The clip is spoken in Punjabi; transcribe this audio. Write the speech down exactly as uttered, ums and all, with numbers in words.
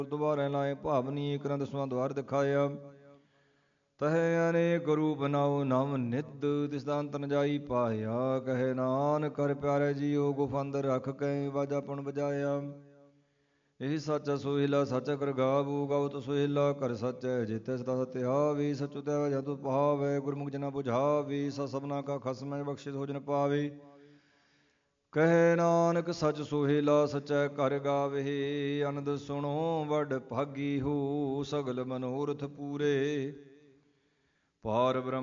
ਦੁਬਾਰੇ ਲਾਏ ਭਾਵਨੀ ਇਕ ਰੰਦ ਸਮਾਂ ਦਵਾਰ ਦਿਖਾਇਆ। ਤਹੇ ਅਨੇਕ ਰੂਪ ਨਾਉ ਨਵ ਨਿਧ ਤਿਸ ਦਾ ਅੰਤ ਨ ਜਾਈ ਪਾਇਆ। ਕਹੇ ਨਾਨਕ ਕਰ ਪਿਆਰੇ ਜੀਓ ਗੁਫ ਅੰਦਰ ਰੱਖ ਕੇ ਵਾਜਾ ਪੁਣ ਬਜਾਇਆ। ਇਹੀ ਸੱਚ ਸੁਹੇਲਾ ਸੱਚ ਕਰ ਗਾਵੂ ਗਾਵਤ ਸੁਹੇਲਾ ਕਰ ਸੱਚ ਜਿਤੇ ਸਦਾ ਸਤਿਆਵੀ। ਸਚੁ ਤੈ ਜਤੁ ਭਾਵੇ ਗੁਰਮੁਖ ਜਨਾ ਬੁਝਾਵੀ। ਸ ਸਭਨਾ ਕਾ ਖਸਮੈ ਬਖਸ਼ਿਸ਼ ਹੋ ਜਨ ਪਾਵੇ। ਕਹੇ ਨਾਨਕ ਸਚ ਸੁਹੇਲਾ ਸਚੈ ਕਰ ਗਾਵੇ। ਅਨੰਦ ਸੁਣੋ ਵਡ ਭਾਗੀ ਹੋ ਸਗਲ ਮਨੋਰਥ ਪੂਰੇ। ਪਾਰ ਬ੍ਰਹਮ